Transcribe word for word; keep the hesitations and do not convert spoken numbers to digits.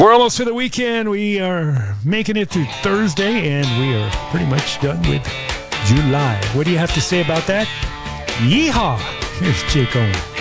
We're almost to the weekend. We are making it through Thursday, and we are pretty much done with July. What do you have to say about that? Yeehaw! Here's Jake Owen.